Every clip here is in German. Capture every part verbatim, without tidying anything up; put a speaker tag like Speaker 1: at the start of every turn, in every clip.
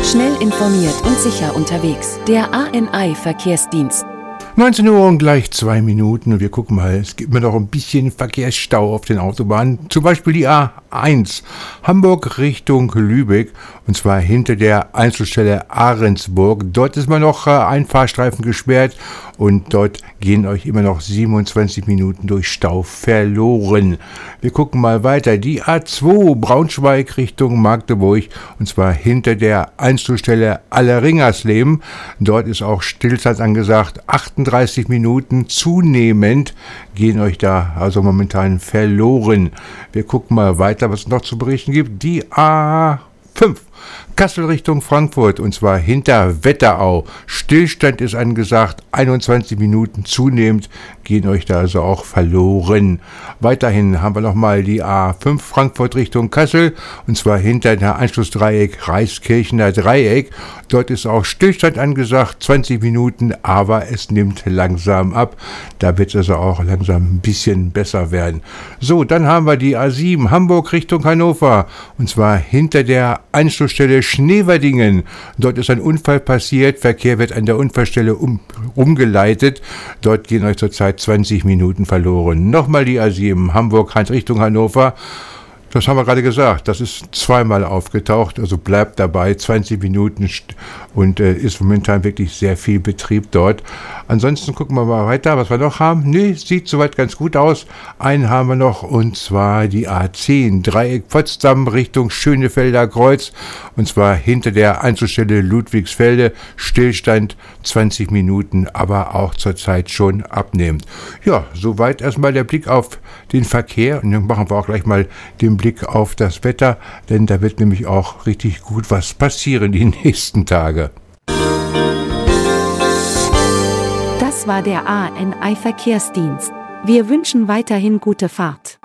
Speaker 1: Schnell informiert und sicher unterwegs. Der A N I-Verkehrsdienst.
Speaker 2: neunzehn Uhr und gleich zwei Minuten und wir gucken mal, es gibt immer noch ein bisschen Verkehrsstau auf den Autobahnen. Zum Beispiel die A eins, Hamburg Richtung Lübeck, und zwar hinter der Einzelstelle Ahrensburg. Dort ist mal noch äh, ein Fahrstreifen gesperrt und dort gehen euch immer noch siebenundzwanzig Minuten durch Stau verloren. Wir gucken mal weiter. Die A zwei, Braunschweig Richtung Magdeburg, und zwar hinter der Einzelstelle Alleringersleben. Dort ist auch Stillstand angesagt. achtunddreißig Minuten zunehmend gehen euch da also momentan verloren. Wir gucken mal weiter, was es noch zu berichten gibt. Die A fünf, Kassel Richtung Frankfurt, und zwar hinter Wetterau. Stillstand ist angesagt, einundzwanzig Minuten zunehmend gehen euch da also auch verloren. Weiterhin haben wir nochmal die A fünf, Frankfurt Richtung Kassel, und zwar hinter der Anschlussdreieck Reiskirchener Dreieck. Dort ist auch Stillstand angesagt, zwanzig Minuten, aber es nimmt langsam ab. Da wird es also auch langsam ein bisschen besser werden. So, dann haben wir die A sieben, Hamburg Richtung Hannover, und zwar hinter der Anschlussstelle Schneverdingen. Dort ist ein Unfall passiert, Verkehr wird an der Unfallstelle um, umgeleitet. Dort gehen euch zurzeit zwanzig Minuten verloren. Nochmal die A sieben, Hamburg Richtung Hannover. Das haben wir gerade gesagt, das ist zweimal aufgetaucht, also bleibt dabei, zwanzig Minuten und äh, ist momentan wirklich sehr viel Betrieb dort. Ansonsten gucken wir mal weiter, was wir noch haben. Nee, sieht soweit ganz gut aus. Einen haben wir noch, und zwar die A zehn, Dreieck Potsdam Richtung Schönefelder Kreuz, und zwar hinter der Einzelstelle Ludwigsfelde. Stillstand zwanzig Minuten, aber auch zurzeit schon abnehmend. Ja, soweit erstmal der Blick auf den Verkehr, und dann machen wir auch gleich mal den Blick auf das Wetter, denn da wird nämlich auch richtig gut was passieren die nächsten Tage.
Speaker 1: Das war der A N I-Verkehrsdienst. Wir wünschen weiterhin gute Fahrt.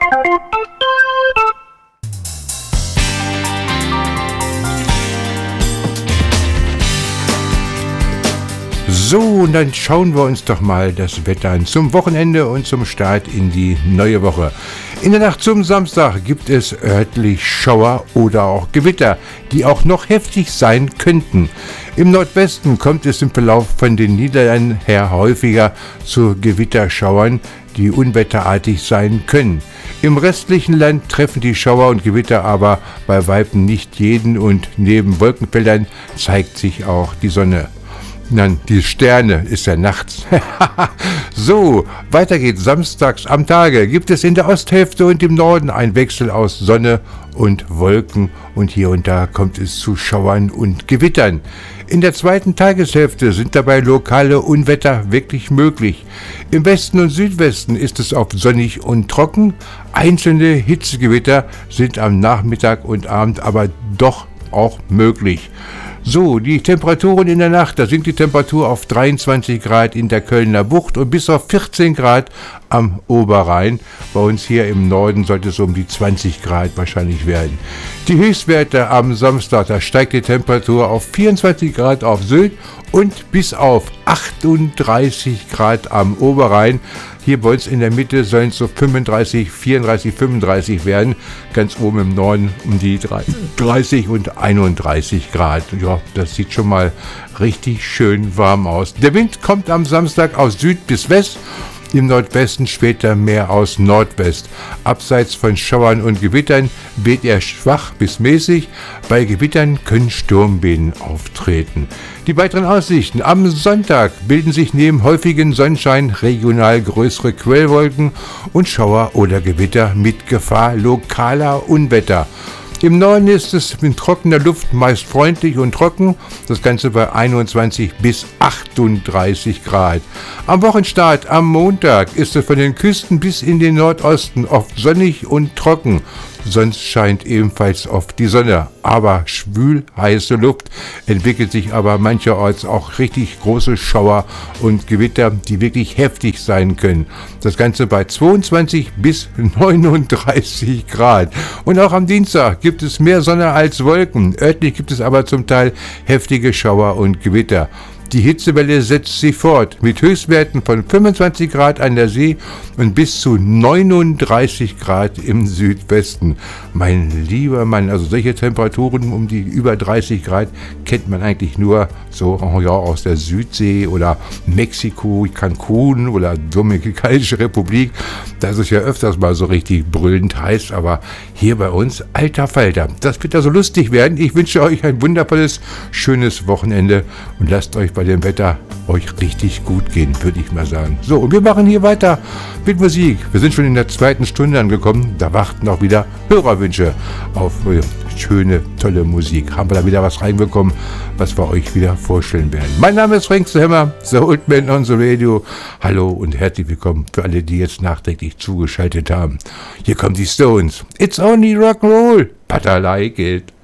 Speaker 2: So, und dann schauen wir uns doch mal das Wetter an zum Wochenende und zum Start in die neue Woche. In der Nacht zum Samstag gibt es örtlich Schauer oder auch Gewitter, die auch noch heftig sein könnten. Im Nordwesten kommt es im Verlauf von den Niederlanden her häufiger zu Gewitterschauern, die unwetterartig sein können. Im restlichen Land treffen die Schauer und Gewitter aber bei Weitem nicht jeden, und neben Wolkenfeldern zeigt sich auch die Sonne. Nein, die Sterne ist ja nachts. So, weiter geht's. Samstags am Tage gibt es in der Osthälfte und im Norden einen Wechsel aus Sonne und Wolken, und hier und da kommt es zu Schauern und Gewittern. In der zweiten Tageshälfte sind dabei lokale Unwetter wirklich möglich. Im Westen und Südwesten ist es oft sonnig und trocken. Einzelne Hitzegewitter sind am Nachmittag und Abend aber doch auch möglich. So, die Temperaturen in der Nacht, da sinkt die Temperatur auf dreiundzwanzig Grad in der Kölner Bucht und bis auf vierzehn Grad am Oberrhein. Bei uns hier im Norden sollte es um die zwanzig Grad wahrscheinlich werden. Die Höchstwerte am Samstag, da steigt die Temperatur auf vierundzwanzig Grad auf Sylt und bis auf achtunddreißig Grad am Oberrhein. Hier bei uns in der Mitte sollen es so fünfunddreißig, vierunddreißig, fünfunddreißig werden. Ganz oben im Norden um die dreißig und einunddreißig Grad. Ja, das sieht schon mal richtig schön warm aus. Der Wind kommt am Samstag aus Süd bis West. Im Nordwesten später mehr aus Nordwest. Abseits von Schauern und Gewittern weht er schwach bis mäßig. Bei Gewittern können Sturmböen auftreten. Die weiteren Aussichten. Am Sonntag bilden sich neben häufigen Sonnenschein regional größere Quellwolken und Schauer oder Gewitter mit Gefahr lokaler Unwetter. Im Norden ist es in trockener Luft meist freundlich und trocken, das Ganze bei einundzwanzig bis achtunddreißig Grad. Am Wochenstart am Montag ist es von den Küsten bis in den Nordosten oft sonnig und trocken. Sonst scheint ebenfalls oft die Sonne, aber schwül heiße Luft, entwickelt sich aber mancherorts auch richtig große Schauer und Gewitter, die wirklich heftig sein können. Das Ganze bei zweiundzwanzig bis neununddreißig Grad. Und auch am Dienstag gibt es mehr Sonne als Wolken. Örtlich gibt es aber zum Teil heftige Schauer und Gewitter. Die Hitzewelle setzt sich fort, mit Höchstwerten von fünfundzwanzig Grad an der See und bis zu neununddreißig Grad im Südwesten. Mein lieber Mann, also solche Temperaturen um die über dreißig Grad kennt man eigentlich nur so ja, aus der Südsee oder Mexiko, Cancun oder Dominikanische Republik. Das ist ja öfters mal so richtig brüllend heiß, aber hier bei uns, alter Falter. Das wird ja so lustig werden. Ich wünsche euch ein wundervolles, schönes Wochenende und lasst euch bei dem Wetter euch richtig gut gehen, würde ich mal sagen. So, und wir machen hier weiter mit Musik. Wir sind schon in der zweiten Stunde angekommen. Da warten auch wieder Hörerwünsche auf äh, schöne, tolle Musik. Haben wir da wieder was reinbekommen, was wir euch wieder vorstellen werden. Mein Name ist Frank Hammer, The Old Man on the Radio. Hallo und herzlich willkommen für alle, die jetzt nachträglich zugeschaltet haben. Hier kommen die Stones. It's only rock and roll, but I like it.